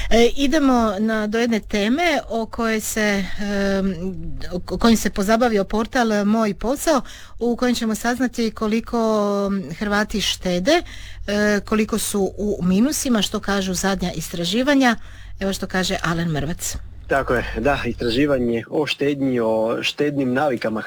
Idemo do jedne teme o kojoj se pozabavio portal Moj posao, u kojem ćemo saznati koliko Hrvati štede, koliko su u minusima, što kažu zadnja istraživanja. Evo što kaže Alen Mrvac. Tako je, da, istraživanje o štednji, o štednim navikama